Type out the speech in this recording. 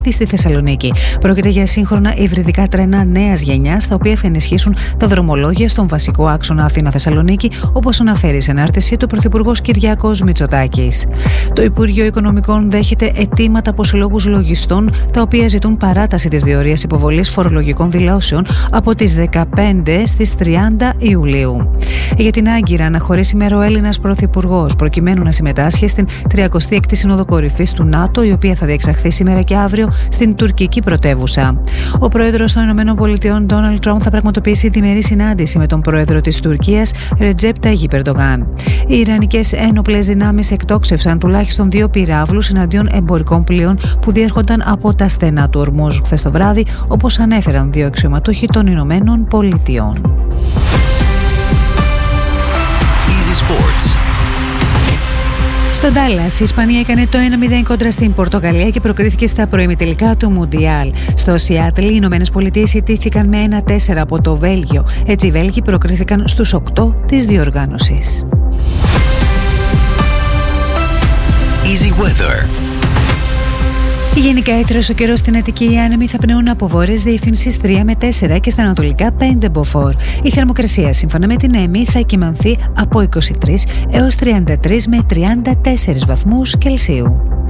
στη Θεσσαλονίκη. Πρόκειται για σύγχρονα υβριδικά τρένα νέας γενιάς, τα οποία θα ενισχύσουν τα δρομολόγια στον βασικό άξονα Αθήνα-Θεσσαλονίκη, όπως αναφέρει σε ανάρτησή του Πρωθυπουργός Κυριάκος Μητσοτάκης. Το Υπουργείο Οικονομικών δέχεται αιτήματα από συλλόγους λογιστών, τα οποία ζητούν παράταση της διορίας υποβολής φορολογικών δηλώσεων από τις 15 στις 30 Ιουλίου. Για την Άγκυρα αναχωρεί σήμερα ο Έλληνας Πρωθυπουργός, προκειμένου να συμμετάσχει στην 36η Σύνοδο Κορυφής του ΝΑΤΟ, η οποία θα διεξαχθεί σήμερα και αύριο στην τουρκική πρωτεύουσα. Ο πρόεδρος των ΗΠΑ, Ντόναλντ Τραμπ, θα πραγματοποιήσει διμερή συνάντηση με τον πρόεδρο της Τουρκίας, Ρετζέπ Ταγιίπ Ερντογάν. Οι Ιρανικές ένοπλες δυνάμεις εκτόξευσαν τουλάχιστον 2 πυράβλους εναντίον εμπορικών πλοίων που διέρχονταν από τα στενά του Ορμούζ χθες το βράδυ, όπως ανέφεραν 2 αξιωματούχοι των Ηνωμένων Πολιτειών. Στο Ντάλλας, η Ισπανία έκανε το 1-0 κόντρα στην Πορτογαλία και προκρίθηκε στα προημιτελικά του Μουντιάλ. Στο Σιάτλ, οι Ηνωμένες Πολιτείες ιτήθηκαν με 1-4 από το Βέλγιο. Έτσι, οι Βέλγοι προκρίθηκαν στους 8 της διοργάνωσης. Easy Weather. Γενικά έθρος ο καιρός στην Αττική. Οι άνεμοι θα πνέουν από βόρειες διευθύνσεις 3 με 4 και στα ανατολικά 5 μποφόρ. Η θερμοκρασία σύμφωνα με την ΕΜΗ θα κυμανθεί από 23 έως 33 με 34 βαθμούς Κελσίου.